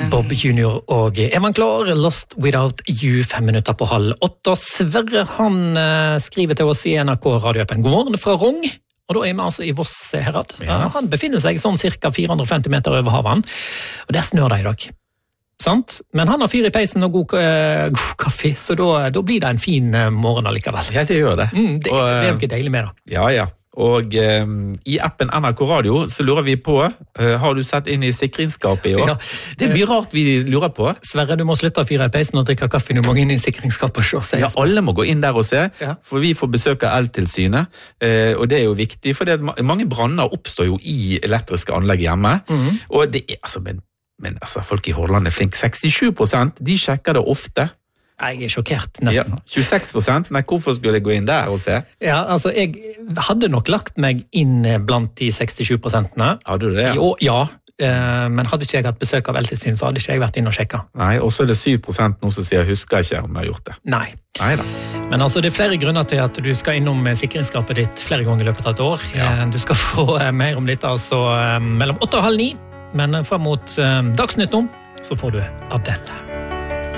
Bob Junior og Evan Klar, Lost Without You, 7:05. Sverre, han skriver til oss i NRK radioappen. God morgen fra Rong, og da vi altså i Voss herad. Ja. Han befinner seg sånn cirka 450 meter over havet, og det snør det i dag. Sant? Men han har fyr i peisen og god kaffe, så da blir det en fin morgen allikevel. Ja, det gjør det. Det er jo ikke deilig med det. Ja. Og i appen NRK Radio så lurer vi på, har du sett inn i sikringsskapet i år? Ja. Det blir rart vi lurer på. Sverre, du må slutte å fyre i peisen og drikke kaffe, du må inn i sikringsskapet og se. Ja, alle må gå inn der og se, Ja. for vi får besøk av Eltilsynet, og det er jo viktig, for mange branner oppstår jo i elektriske anlegg hjemme, og det er, men folk i Hordaland er flink. 67%, de sjekker det ofte. Jeg er sjokkert, Ja, nesten. 26%, nei, hvorfor skulle jeg gå inn der og se? Ja, altså, jeg hadde nok lagt meg inn blant de 67%. Hadde du det? Jo, ja, men hadde ikke jeg hatt besøk av Eltilsyn, så hadde ikke jeg vært inne og sjekket. Nei, og så er det 7% nå som sier, husker ikke om jeg har gjort det. Nei. Neida. Men altså, det er flere grunner til at du skal innom sikringsskapet ditt flere ganger i løpet av et år. Ja. Du skal få mer om dette, altså mellom 8 og halv 9, men frem mot Dagsnytt nå, så får du Adele.